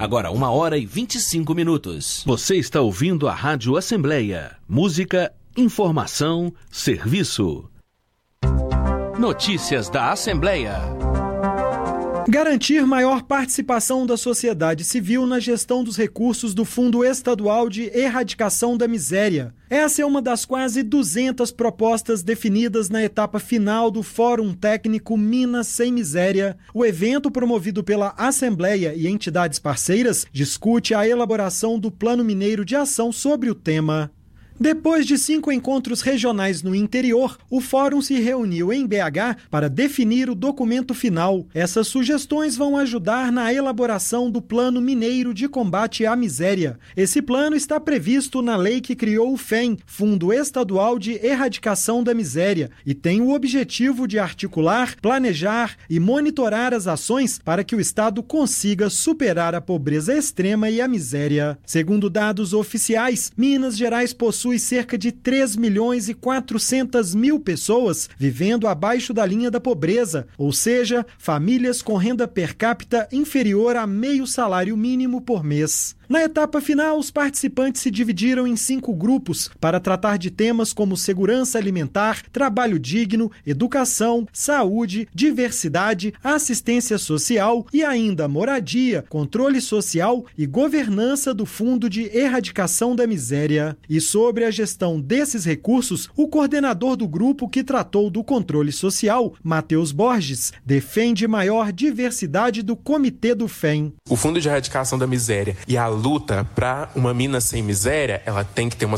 Agora 1h25. Você está ouvindo a Rádio Assembleia. Música, informação, serviço. Notícias da Assembleia. Garantir maior participação da sociedade civil na gestão dos recursos do Fundo Estadual de Erradicação da Miséria. Essa é uma das quase 200 propostas definidas na etapa final do Fórum Técnico Minas Sem Miséria. O evento, promovido pela Assembleia e entidades parceiras, discute a elaboração do Plano Mineiro de Ação sobre o tema. Depois de 5 encontros regionais no interior, o Fórum se reuniu em BH para definir o documento final. Essas sugestões vão ajudar na elaboração do Plano Mineiro de Combate à Miséria. Esse plano está previsto na lei que criou o FEM, Fundo Estadual de Erradicação da Miséria, e tem o objetivo de articular, planejar e monitorar as ações para que o Estado consiga superar a pobreza extrema e a miséria. Segundo dados oficiais, Minas Gerais possui cerca de 3.400.000 pessoas vivendo abaixo da linha da pobreza, ou seja, famílias com renda per capita inferior a meio salário mínimo por mês. Na etapa final, os participantes se dividiram em 5 grupos para tratar de temas como segurança alimentar, trabalho digno, educação, saúde, diversidade, assistência social e ainda moradia, controle social e governança do Fundo de Erradicação da Miséria. E sobre a gestão desses recursos, o coordenador do grupo que tratou do controle social, Matheus Borges, defende maior diversidade do Comitê do FEM. O Fundo de Erradicação da Miséria e a luta para uma Minas sem miséria, ela tem que ter uma